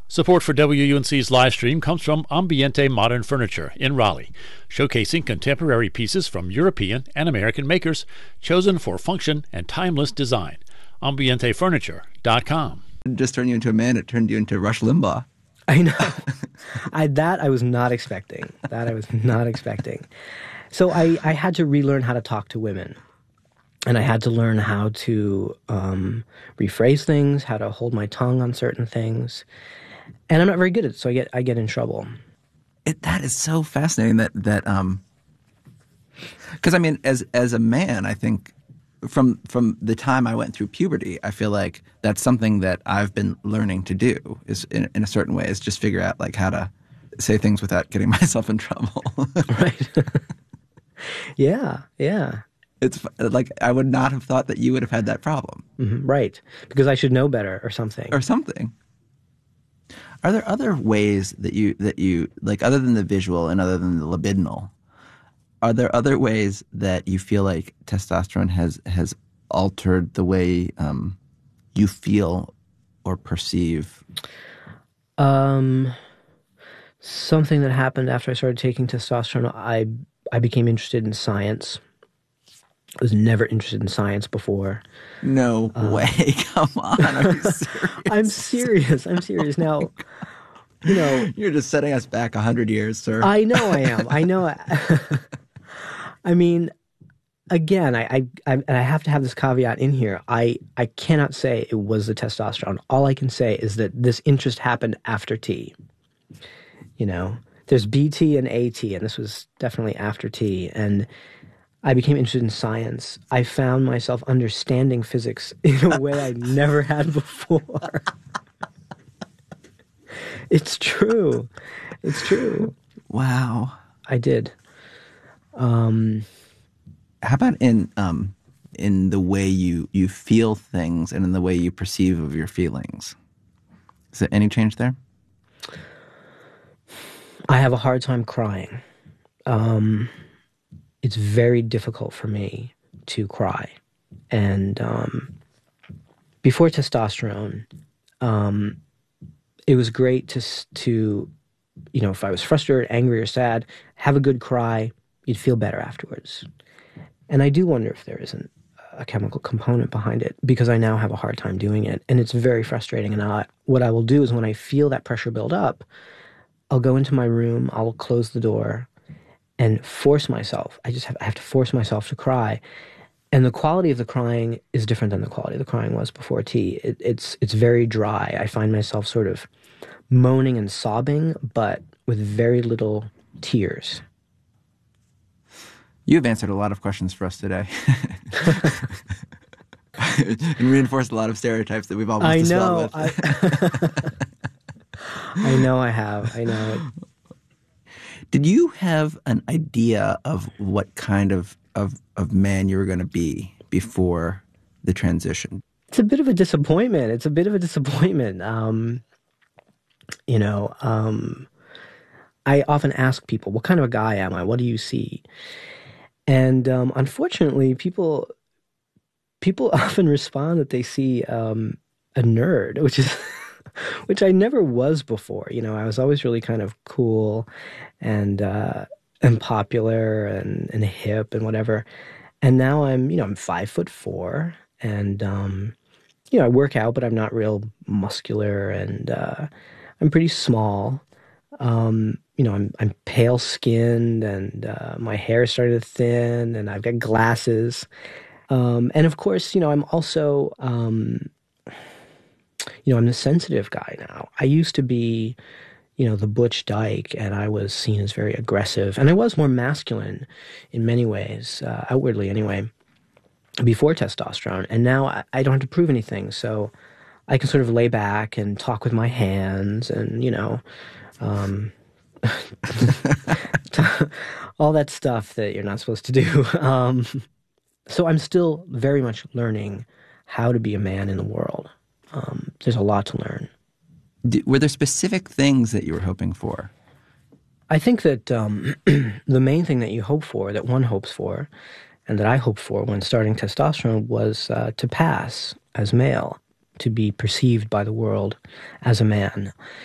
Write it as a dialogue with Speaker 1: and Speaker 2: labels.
Speaker 1: Support for WUNC's live stream comes from Ambiente Modern Furniture in Raleigh, showcasing contemporary pieces from European and American makers, chosen for function and timeless design. AmbienteFurniture.com.
Speaker 2: It just turned you into a man. It turned you into Rush Limbaugh.
Speaker 3: I know. I was not expecting. So I had to relearn how to talk to women. And I had to learn how to rephrase things, how to hold my tongue on certain things. And I'm not very good at it, so I get in trouble.
Speaker 2: That is so fascinating that because I mean, as a man, I think from the time I went through puberty, I feel like that's something that I've been learning to do is in a certain way is just figure out like how to say things without getting myself in trouble.
Speaker 3: Right. Yeah.
Speaker 2: It's like I would not have thought that you would have had that problem.
Speaker 3: Mm-hmm, right. Because I should know better or something.
Speaker 2: Are there other ways that you like, other than the visual and other than the libidinal, are there other ways that you feel like testosterone has altered the way you feel or perceive?
Speaker 3: Something that happened after I started taking testosterone, I became interested in science. I was never interested in science before.
Speaker 2: No way. Come on. Are you serious?
Speaker 3: I'm serious. Now, you know.
Speaker 2: You're just setting us back 100 years, sir.
Speaker 3: I know I am. I know. I mean, again, I have to have this caveat in here. I cannot say it was the testosterone. All I can say is that this interest happened after T. You know, there's BT and AT, and this was definitely after T. And I became interested in science. I found myself understanding physics in a way I never had before. It's true.
Speaker 2: Wow.
Speaker 3: I did.
Speaker 2: How about in the way you feel things and in the way you perceive of your feelings? Is there any change there?
Speaker 3: I have a hard time crying. It's very difficult for me to cry. And before testosterone, it was great to, you know, if I was frustrated, angry, or sad, have a good cry, you'd feel better afterwards. And I do wonder if there isn't a chemical component behind it, because I now have a hard time doing it. And it's very frustrating. And what I will do is when I feel that pressure build up, I'll go into my room, I'll close the door, and force myself. I have to force myself to cry. And the quality of the crying is different than the quality of the crying was before T. It's very dry. I find myself sort of moaning and sobbing, but with very little tears.
Speaker 2: You've answered a lot of questions for us today. And reinforced a lot of stereotypes that we've almost dispelled with.
Speaker 3: I know I have. I know.
Speaker 2: Did you have an idea of what kind of man you were going to be before the transition?
Speaker 3: It's a bit of a disappointment. I often ask people, what kind of a guy am I? What do you see? And unfortunately, people often respond that they see a nerd, which I never was before. You know, I was always really kind of cool and popular and hip and whatever. And now I'm 5'4", and I work out, but I'm not real muscular, and I'm pretty small. I'm pale skinned, and my hair started to thin, and I've got glasses. And of course, I'm also I'm the sensitive guy now. I used to be, the butch dyke, and I was seen as very aggressive. And I was more masculine in many ways, outwardly anyway, before testosterone. And now I don't have to prove anything. So I can sort of lay back and talk with my hands and, all that stuff that you're not supposed to do. So I'm still very much learning how to be a man in the world. There's a lot to learn.
Speaker 2: Were there specific things that you were hoping for?
Speaker 3: I think that the main thing that you hope for, that one hopes for, and that I hoped for when starting testosterone was to pass as male, to be perceived by the world as a man.